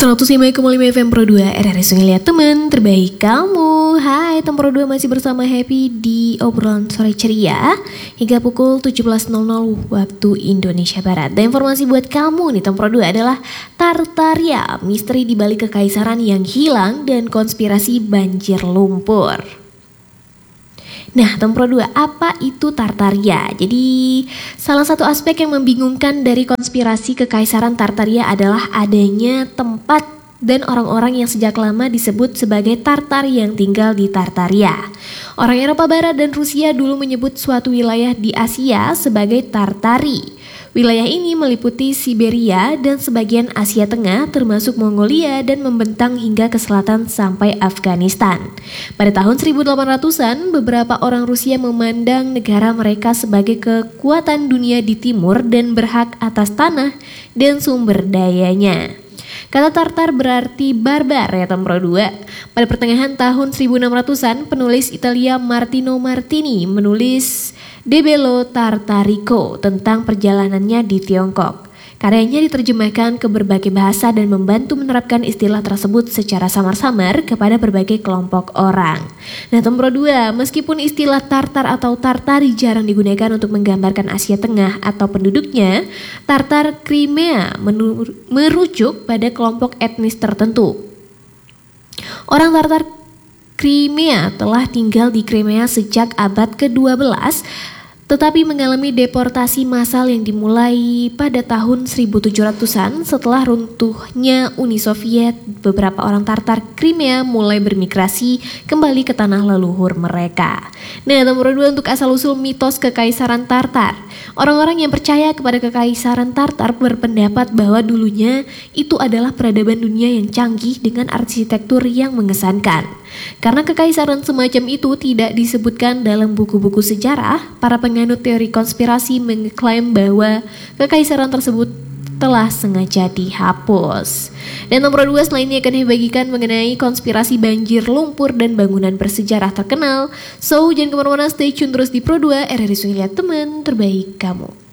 105,5 FM Pro 2 RRI Sungai Liat teman terbaik kamu. Hai, teman Pro 2 masih bersama Happy di obrolan sore ceria hingga pukul 17.00 waktu Indonesia Barat. Dan informasi buat kamu nih teman Pro 2 adalah Tartaria, misteri di balik kekaisaran yang hilang dan konspirasi banjir lumpur. Nah, teman Pro 2, apa itu Tartaria? Jadi, salah satu aspek yang membingungkan dari konspirasi kekaisaran Tartaria adalah adanya tempat dan orang-orang yang sejak lama disebut sebagai Tartar yang tinggal di Tartaria. Orang Eropa Barat dan Rusia dulu menyebut suatu wilayah di Asia sebagai Tartari. Wilayah ini meliputi Siberia dan sebagian Asia Tengah termasuk Mongolia dan membentang hingga ke selatan sampai Afghanistan. Pada tahun 1800-an, beberapa orang Rusia memandang negara mereka sebagai kekuatan dunia di timur dan berhak atas tanah dan sumber dayanya. Kata Tartar berarti barbar ya teman Pro 2. Pada pertengahan tahun 1600-an, penulis Italia Martino Martini menulis De Bello Tartarico tentang perjalanannya di Tiongkok. Karyanya diterjemahkan ke berbagai bahasa dan membantu menerapkan istilah tersebut secara samar-samar kepada berbagai kelompok orang. Nah, teman Pro 2, meskipun istilah Tartar atau Tartari jarang digunakan untuk menggambarkan Asia Tengah atau penduduknya, Tartar Crimea merujuk pada kelompok etnis tertentu. Orang Tartar Crimea telah tinggal di Crimea sejak abad ke-12, tetapi mengalami deportasi massal yang dimulai pada tahun 1700-an setelah runtuhnya Uni Soviet. Beberapa orang Tartar Crimea mulai bermigrasi kembali ke tanah leluhur mereka. Nah, nomor 2 untuk asal-usul mitos kekaisaran Tartar. Orang-orang yang percaya kepada kekaisaran Tartar berpendapat bahwa dulunya itu adalah peradaban dunia yang canggih dengan arsitektur yang mengesankan. Karena kekaisaran semacam itu tidak disebutkan dalam buku-buku sejarah, para penganut teori konspirasi mengklaim bahwa kekaisaran tersebut telah sengaja dihapus. Dan nomor 2 selanjutnya akan dibagikan mengenai konspirasi banjir lumpur dan bangunan bersejarah terkenal. So, jangan kemana-mana, stay tune terus di Pro 2 RRI Sungai Liat teman terbaik kamu.